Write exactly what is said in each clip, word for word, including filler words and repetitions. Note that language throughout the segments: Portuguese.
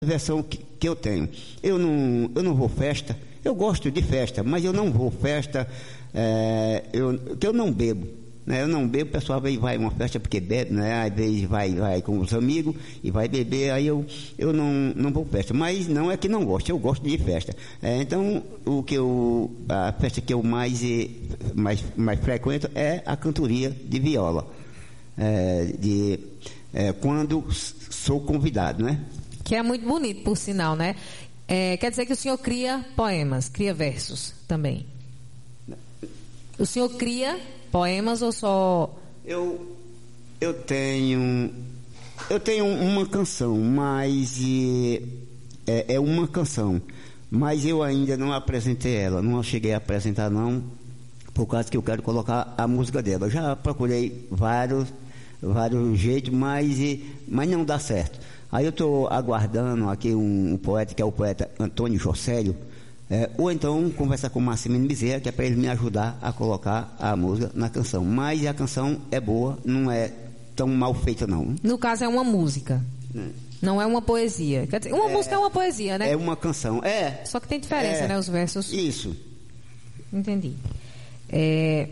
versão que, que eu tenho. Eu não, eu não vou festa, eu gosto de festa, mas eu não vou festa, é, eu, que eu não bebo. Né? Eu não bebo, o pessoal vai, vai uma festa porque bebe, né? Às vezes vai, vai com os amigos e vai beber, aí eu, eu não, não vou festa. Mas não é que não gosto, eu gosto de festa. É, então, o que eu, a festa que eu mais, mais, mais frequento é a cantoria de viola. É, de, é, quando sou convidado, né? Que é muito bonito, por sinal, né? É, quer dizer que o senhor cria poemas, cria versos também. O senhor cria poemas ou só... Eu, eu tenho... Eu tenho uma canção, mas... É, é uma canção. Mas eu ainda não apresentei ela. Não cheguei a apresentar, não. Por causa que eu quero colocar a música dela. Eu já procurei vários, vários jeitos, mas, mas não dá certo. Aí eu estou aguardando aqui um, um poeta, que é o poeta Antônio Jocélio, é, ou então conversar com o Marcelino Bezerra, que é para ele me ajudar a colocar a música na canção. Mas a canção é boa, não é tão mal feita, não. No caso é uma música, é. Não é uma poesia. Quer dizer, uma é, música é uma poesia, né? É uma canção, é. Só que tem diferença, é, né? Os versos. Isso. Entendi. É...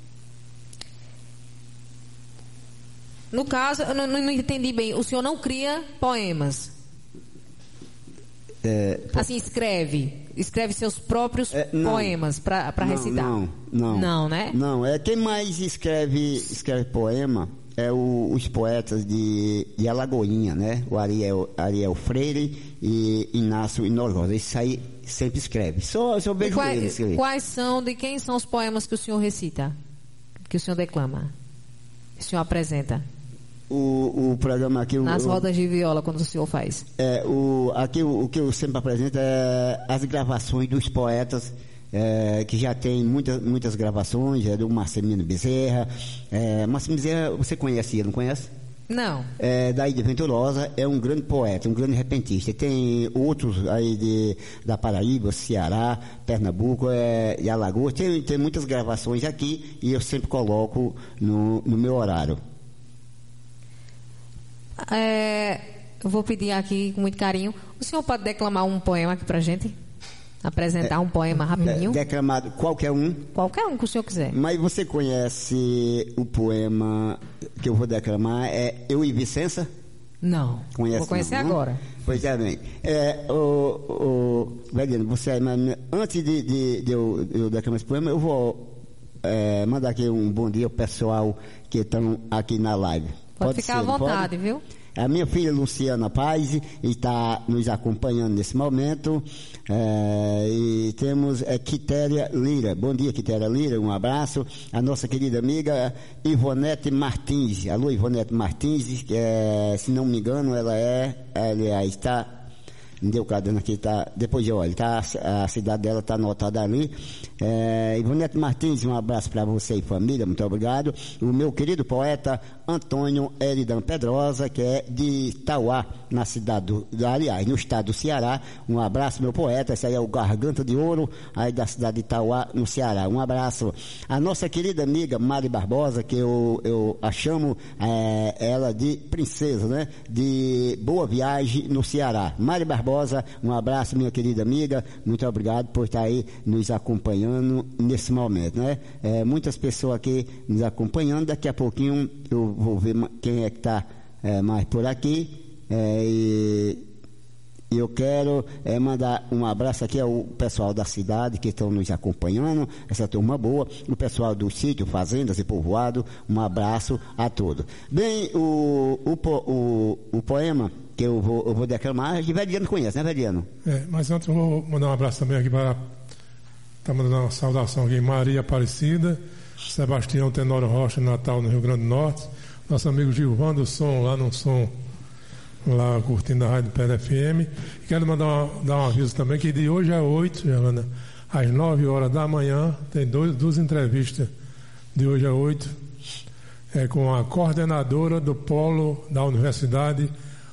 No caso, eu não, não entendi bem. O senhor não cria poemas? É, po... Assim, escreve. Escreve seus próprios é, poemas para recitar? Não, não. Não, né? Não, é quem mais escreve, escreve poema é o, os poetas de, de Alagoinha, né? O Ariel, Ariel Freire e Inácio Inorgosa. Esse aí sempre escreve. Só, só vejo quais, ele escrever. Quais são, de quem são os poemas que o senhor recita? Que o senhor declama? Que o senhor apresenta? O, o programa aqui... Nas o, rodas de viola, quando o senhor faz. É, o, aqui o, o que eu sempre apresento é as gravações dos poetas, é, que já tem muitas, muitas gravações, é do Marcelino Bezerra. É, Marcelino Bezerra, você conhece ele, não conhece? Não. É, daí de Venturosa, é um grande poeta, um grande repentista. Tem outros aí de, da Paraíba, Ceará, Pernambuco é, e Alagoas. Tem, tem muitas gravações aqui e eu sempre coloco no, no meu horário. É, eu vou pedir aqui com muito carinho. O senhor pode declamar um poema aqui pra gente? Apresentar é, um poema rapidinho? É, declamado qualquer um? Qualquer um que o senhor quiser. Mas você conhece o poema que eu vou declamar? É Eu e Vicença? Não. Conhece, vou conhecer não, agora. Não? Pois é, bem. É, o, o, Velino, você, antes de, de, de eu, eu declamar esse poema, eu vou é, mandar aqui um bom dia ao pessoal que estão aqui na live. Pode, pode ficar ser, à vontade, pode? Viu? A minha filha Luciana Paz está nos acompanhando nesse momento. É, e temos é, Quitéria Lira. Bom dia, Quitéria Lira, um abraço. A nossa querida amiga Ivonete Martins. Alô, Ivonete Martins, que é, se não me engano, ela é, aliás, está... Me deu cadê aqui, tá, depois eu olho, tá, a cidade dela está anotada ali. É, Ivonete Martins, um abraço para você e família, muito obrigado. O meu querido poeta Antônio Eridan Pedrosa, que é de Itauá, na cidade do, aliás, no estado do Ceará. Um abraço, meu poeta, esse aí é o Garganta de Ouro, aí da cidade de Itauá, no Ceará. Um abraço. A nossa querida amiga Mari Barbosa, que eu, eu a chamo é, ela de princesa, né? De Boa Viagem, no Ceará. Mari Barbosa, um abraço, minha querida amiga, muito obrigado por estar aí nos acompanhando nesse momento, né? É, muitas pessoas aqui nos acompanhando, daqui a pouquinho eu vou ver quem é que está é, mais por aqui, é, e eu quero é, mandar um abraço aqui ao pessoal da cidade que estão nos acompanhando, essa turma boa, o pessoal do sítio, fazendas e povoado, um abraço a todos. Bem, o, o, o, o poema que eu vou, eu vou declamar, que Veriano conhece, né, Veriano? É, mas antes eu vou mandar um abraço também aqui para... Está mandando uma saudação aqui, Maria Aparecida, Sebastião Tenório Rocha, Natal, no Rio Grande do Norte, nosso amigo Gilvão do Som, lá no Som, lá curtindo a Rádio P D F M. E quero mandar uma, dar um aviso também, que de hoje a oito, Giovana, às nove horas da manhã, tem dois, duas entrevistas, de hoje a oito, é, com a coordenadora do polo da Universidade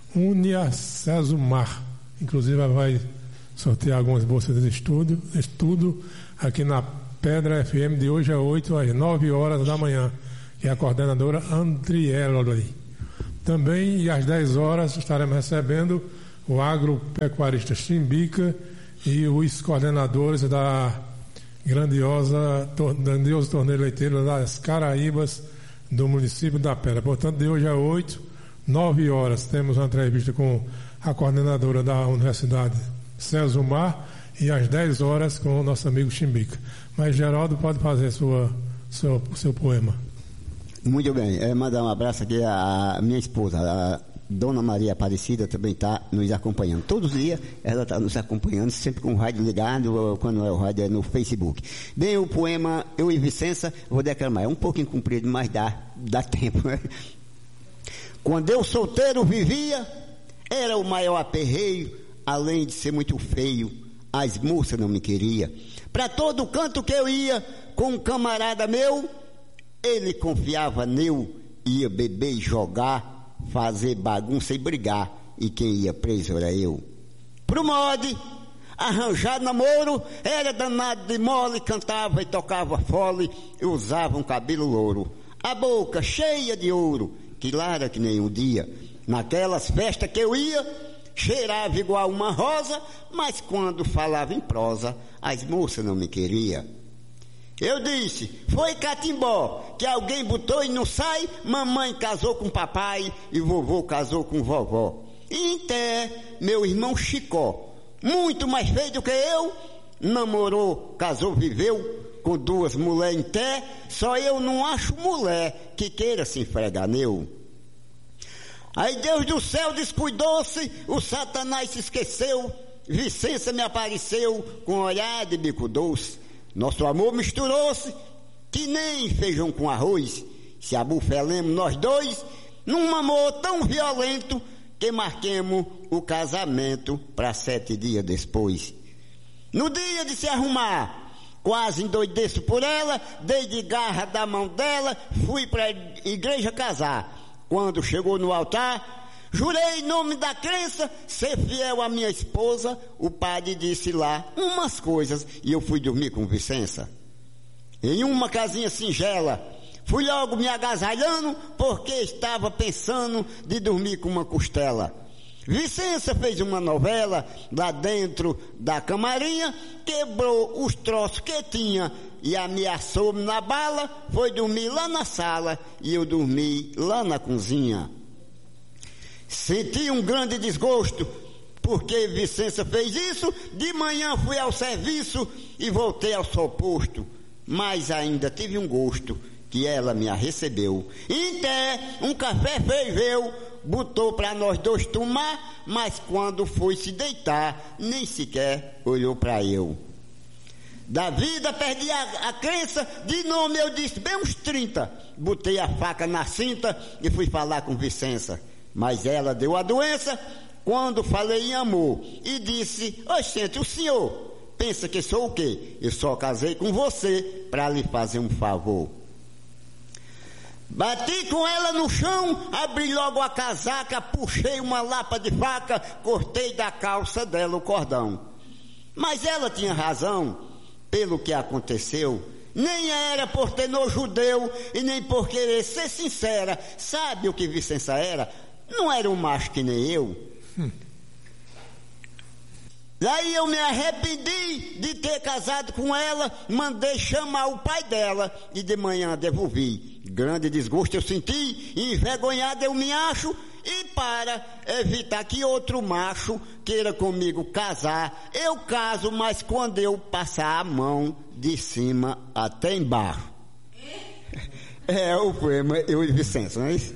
Uniacesumar. Inclusive ela vai sortear algumas bolsas de estudo, estudo aqui na Pedra F M de hoje a oito às nove horas da manhã, que é a coordenadora Andriele. Também, e às dez horas, estaremos recebendo o agropecuarista Chimbica e os coordenadores da grandiosa, tor, grandioso torneio leiteiro das Caraíbas do município da Pera. Portanto, de hoje a oito, nove horas, temos uma entrevista com a coordenadora da Universidade César Mar e às dez horas com o nosso amigo Chimbica. Mas Geraldo pode fazer sua, seu, seu poema. Muito bem, é, mandar um abraço aqui à minha esposa, a Dona Maria Aparecida, também está nos acompanhando. Todos os dias ela está nos acompanhando, sempre com o rádio ligado, ou quando é o rádio é no Facebook. Bem, o poema Eu e Vicença, vou declamar, é um pouquinho comprido, mas dá, dá tempo. Né? Quando eu solteiro vivia, era o maior aperreio, além de ser muito feio, as moças não me queriam. Para todo canto que eu ia, com um camarada meu, ele confiava neu, ia beber e jogar, fazer bagunça e brigar, e quem ia preso era eu. Pro mode, arranjar namoro, era danado de mole, cantava e tocava fole, e usava um cabelo louro, a boca cheia de ouro, que lara que nem um dia. Naquelas festas que eu ia, cheirava igual uma rosa, mas quando falava em prosa, as moças não me queriam. Eu disse, foi catimbó, que alguém botou e não sai, mamãe casou com papai e vovô casou com vovó. E até meu irmão Chicó, muito mais feio do que eu, namorou, casou, viveu com duas mulheres em té, só eu não acho mulher que queira se enfregar neu. Aí Deus do céu descuidou-se, o Satanás se esqueceu, Vicença me apareceu com olhar de bico doce. Nosso amor misturou-se, que nem feijão com arroz. Se abufelemos nós dois, num amor tão violento, que marquemos o casamento para sete dias depois. No dia de se arrumar, quase endoideço por ela, dei de garra da mão dela, fui para a igreja casar. Quando chegou no altar, jurei em nome da crença ser fiel à minha esposa. O padre disse lá umas coisas e eu fui dormir com Vicença. Em uma casinha singela, fui logo me agasalhando porque estava pensando de dormir com uma costela. Vicença fez uma novela lá dentro da camarinha, quebrou os troços que tinha e ameaçou-me na bala, foi dormir lá na sala e eu dormi lá na cozinha. Senti um grande desgosto, porque Vicença fez isso. De manhã fui ao serviço e voltei ao seu posto, mas ainda tive um gosto, que ela me recebeu. Até um café ferveu, botou para nós dois tomar, mas quando foi se deitar, nem sequer olhou para eu. Da vida perdi a, a crença, de nome eu disse bem uns trinta, botei a faca na cinta e fui falar com Vicença. Mas ela deu a doença quando falei em amor e disse, oxente, o senhor pensa que sou o quê? Eu só casei com você para lhe fazer um favor. Bati com ela no chão, abri logo a casaca, puxei uma lapa de faca, cortei da calça dela o cordão. Mas ela tinha razão, pelo que aconteceu, nem era por ter no judeu e nem por querer ser sincera. Sabe o que Vicença era? Não era um macho que nem eu. Hum. Daí eu me arrependi de ter casado com ela, mandei chamar o pai dela e de manhã devolvi. Grande desgosto eu senti, envergonhado eu me acho, e para evitar que outro macho queira comigo casar, eu caso, mas quando eu passar a mão de cima até embaixo. É o poema Eu e Vicença, não é isso?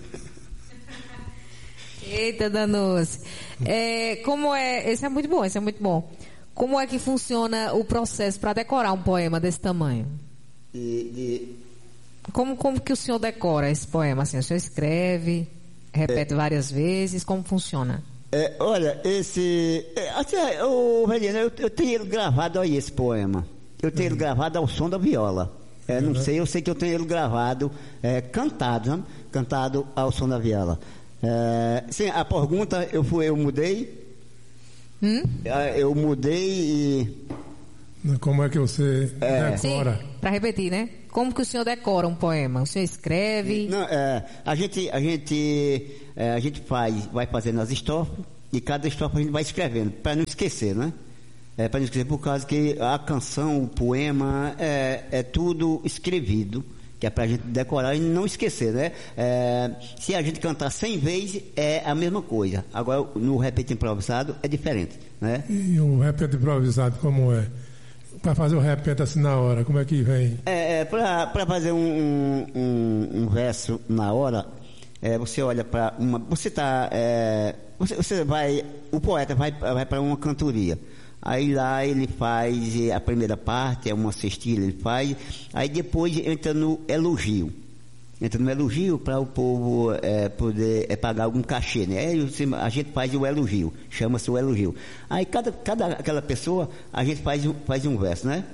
Eita, danou-se. É, como é, esse é muito bom, esse é muito bom. Como é que funciona o processo para decorar um poema desse tamanho? De, de... Como, como que o senhor decora esse poema? Assim, o senhor escreve, repete é, várias vezes, como funciona? É, olha, esse... É, assim, ô, Velina, eu, eu tenho ele gravado aí, esse poema. Eu tenho uhum. ele gravado ao som da viola. É, não uhum. sei, eu sei que eu tenho ele gravado, é, cantado, né? Cantado ao som da viola. É, sim, a pergunta eu fui, eu mudei. Hum? Eu mudei e. Como é que você é, decora? Para repetir, né? Como que o senhor decora um poema? O senhor escreve? Não, é, a gente, a gente, é, a gente faz, vai fazendo as estrofes e cada estrofe a gente vai escrevendo, para não esquecer, né? É, para não esquecer, por causa que a canção, o poema, é, é tudo escrevido, que é para a gente decorar e não esquecer, né? É, se a gente cantar cem vezes, é a mesma coisa. Agora, no repente improvisado, é diferente, né? E o repente improvisado, como é? Para fazer o repente assim na hora, como é que vem? É, é para fazer um, um, um verso na hora, é, você olha para uma... Você tá... É, você, você vai... O poeta vai, vai para uma cantoria. Aí lá ele faz a primeira parte, é uma cestilha, ele faz. Aí depois entra no elogio. Entra no elogio para o povo é, poder é, pagar algum cachê, né? Aí a gente faz o elogio, chama-se o elogio. Aí cada, cada aquela pessoa, a gente faz, faz um verso, né?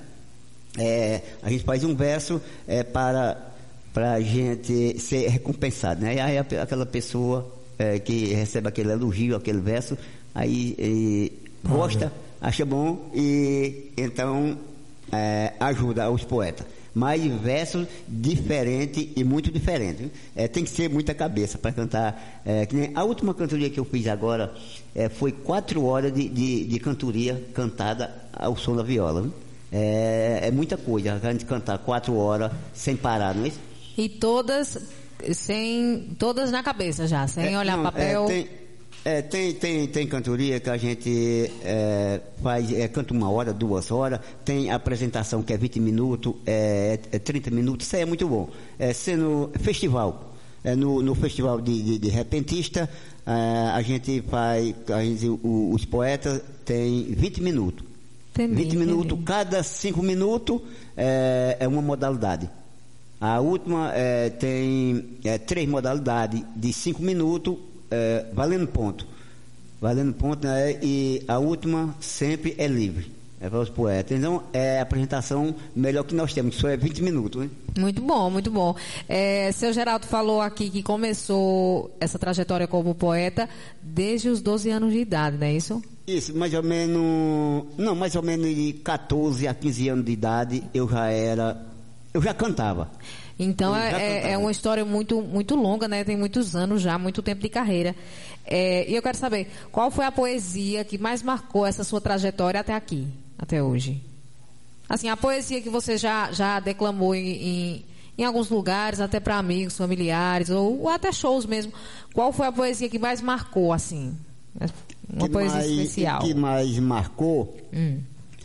É, a gente faz um verso é, para, para a gente ser recompensado, né? Aí aquela pessoa é, que recebe aquele elogio, aquele verso, aí e, gosta, acha bom e então é, ajuda os poetas. Mas versos diferentes e muito diferentes. É, tem que ser muita cabeça para cantar. É, que nem a última cantoria que eu fiz agora é, foi quatro horas de, de, de cantoria cantada ao som da viola. É, é muita coisa, a gente cantar quatro horas sem parar, não é isso? E todas sem, todas na cabeça já, sem é, olhar não, papel. É, tem, É, tem, tem, tem cantoria que a gente é, faz, é, canta uma hora, duas horas, tem apresentação que é vinte minutos, é, é trinta minutos, isso aí é muito bom. É, sendo festival, é, no, no festival de, de, de repentista, é, a gente faz, a gente, o, os poetas têm vinte minutos. Entendi, vinte minutos, entendi. Cada cinco minutos é, é uma modalidade. A última é, tem é, três modalidades de cinco minutos, É, valendo ponto, valendo ponto, né? E a última sempre é livre, é para os poetas. Então é a apresentação melhor que nós temos, que só é vinte minutos, né? Muito bom, muito bom. É, seu Geraldo falou aqui que começou essa trajetória como poeta desde os doze anos de idade, não é isso? Isso, mais ou menos, não, mais ou menos de catorze a quinze anos de idade eu já era, eu já cantava. Então é, é uma história muito, muito longa, né? Tem muitos anos já, muito tempo de carreira. É, e eu quero saber, qual foi a poesia que mais marcou essa sua trajetória até aqui, até hoje? Assim, a poesia que você já, já declamou em, em, em alguns lugares, até para amigos, familiares, ou, ou até shows mesmo. Qual foi a poesia que mais marcou, assim? Uma que poesia mais, especial. que mais marcou? Hum.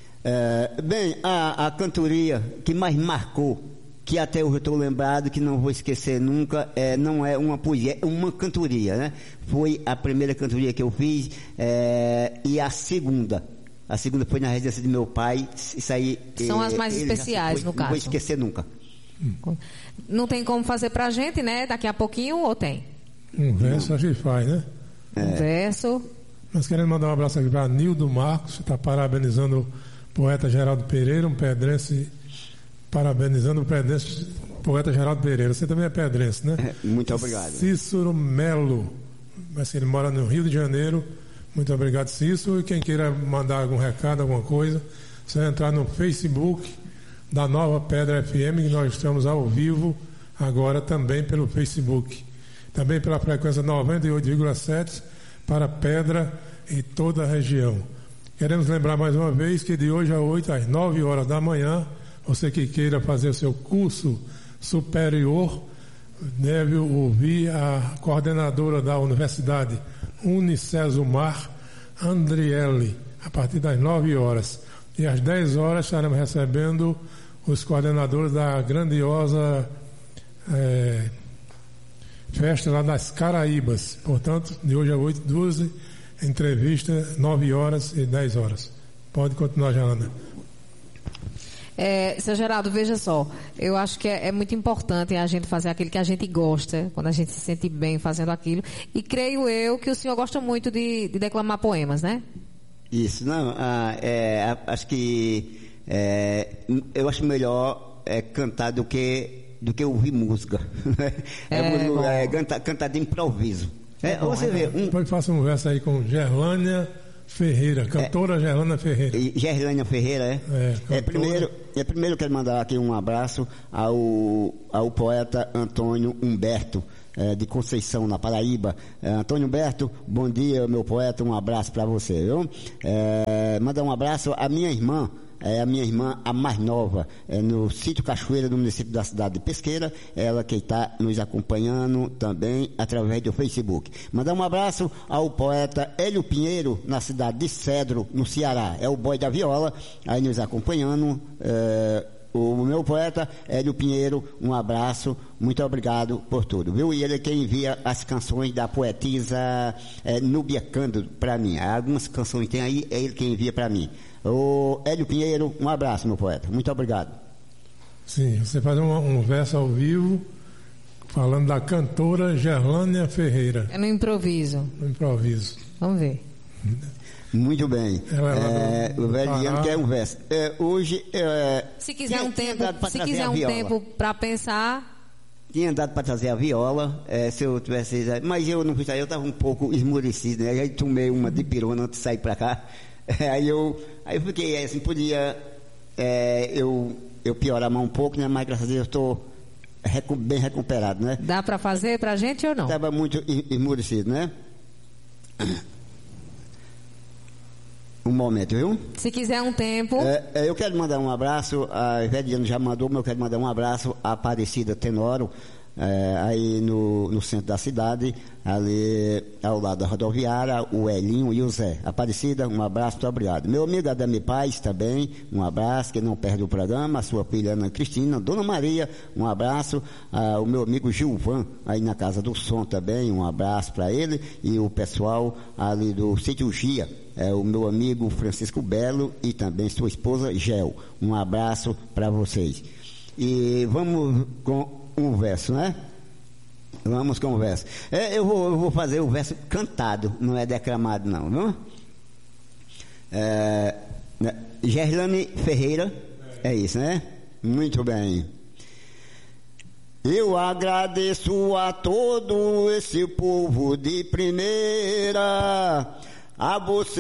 É, bem, a, a cantoria que mais marcou, que até hoje eu estou lembrado, que não vou esquecer nunca, é, não é uma poesia, é uma cantoria, né? Foi a primeira cantoria que eu fiz, é, e a segunda. A segunda foi na residência de meu pai. Isso aí, são é, as mais especiais, foi, no caso. Não vou esquecer nunca. Hum. Não tem como fazer pra gente, né? Daqui a pouquinho, ou tem? Um verso a gente faz, né? Um é. verso. Nós queremos mandar um abraço aqui para Nildo Marcos, que está parabenizando o poeta Geraldo Pereira, um pedrense. Parabenizando o pedrense, poeta Geraldo Pereira. Você também é pedrense, né? É, muito obrigado. Cícero Melo, mas ele mora no Rio de Janeiro. Muito obrigado, Cícero. E quem queira mandar algum recado, alguma coisa, você vai entrar no Facebook da Nova Pedra F M, que nós estamos ao vivo agora também pelo Facebook. Também pela frequência noventa e oito vírgula sete para Pedra e toda a região. Queremos lembrar mais uma vez que de hoje a oito, às nove horas da manhã, você que queira fazer o seu curso superior deve ouvir a coordenadora da Universidade Unicesumar, Andriele, a partir das nove horas. E às dez horas estaremos recebendo os coordenadores da grandiosa é, festa lá das Caraíbas. Portanto, de hoje a oito, doze, entrevista, nove horas e dez horas. Pode continuar, Joana. É, seu Geraldo, veja só, eu acho que é, é muito importante a gente fazer aquilo que a gente gosta, quando a gente se sente bem fazendo aquilo, e creio eu que o senhor gosta muito de, de declamar poemas, né? Isso, não, ah, é, acho que é, eu acho melhor é, cantar do que, do que ouvir música. É, é, é cantar, cantar de improviso. É, é bom, você é vê, um... Depois faça um verso aí com Gerlânia Ferreira, cantora é, Gerlânia Ferreira. Gerlânia Ferreira, é? É, é, primeiro, é primeiro quero mandar aqui um abraço ao, ao poeta Antônio Humberto, é, de Conceição, na Paraíba. É, Antônio Humberto, bom dia, meu poeta, um abraço para você, viu? É, mandar um abraço à minha irmã, é a minha irmã, a mais nova, é no Sítio Cachoeira, no município da cidade de Pesqueira, ela que está nos acompanhando também através do Facebook. Mandar um abraço ao poeta Hélio Pinheiro, na cidade de Cedro, no Ceará, é o boy da viola, aí nos acompanhando, é, o meu poeta Hélio Pinheiro, um abraço, muito obrigado por tudo, viu? E ele é quem envia as canções da poetisa é, Núbia Cândido para mim, algumas canções tem aí, é ele quem envia para mim. Ô Hélio Pinheiro, um abraço, meu poeta. Muito obrigado. Sim, você faz um, um verso ao vivo falando da cantora Gerlânia Ferreira. É no improviso. No improviso. Vamos ver. Muito bem. É, do, do o Veliano quer um verso. É, hoje. É, se quiser um tempo, se quiser um tempo para pensar. Tinha dado para trazer a viola, é, se eu tivesse. Mas eu não fui sair, eu estava um pouco esmurecido, né? Aí tomei uma de pirona antes de sair para cá. Aí eu, aí eu fiquei assim, podia é, eu, eu piorar mais um pouco, né? Mas graças a Deus eu estou recu bem recuperado, né? Dá para fazer pra gente ou não? Estava muito esmurecido, né? Um momento, viu? Se quiser um tempo. É, eu quero mandar um abraço, a Vediano já mandou, mas eu quero mandar um abraço à Aparecida Tenório, é, aí no, no centro da cidade, ali ao lado da rodoviária, o Elinho e o Zé. Aparecida, um abraço, muito obrigado. Meu amigo Adame Paz também, um abraço, que não perde o programa, a sua filha Ana Cristina, Dona Maria, um abraço, ah, o meu amigo Gilvan, aí na Casa do Som também, um abraço para ele, e o pessoal ali do Sítio Gia, é, o meu amigo Francisco Belo e também sua esposa Gel. Um abraço para vocês. E vamos com um verso, né? Vamos com o verso. É, eu, vou, eu vou fazer o verso cantado, não é declamado não, viu? É, Gerlane Ferreira, é isso, né? Muito bem. Eu agradeço a todo esse povo de primeira, a você